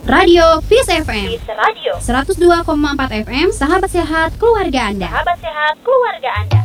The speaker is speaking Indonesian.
Radio Peace FM. Peace Radio 102,4 FM, sahabat sehat keluarga Anda. Sahabat sehat keluarga Anda.